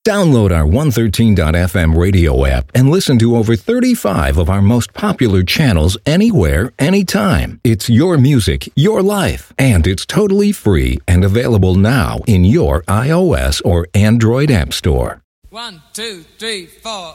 Download our 113.fm radio app and listen to over 35 of our most popular channels anywhere, anytime. It's your music, your life, and it's totally free and available now in your iOS or Android app store. 1, 2, 3, 4.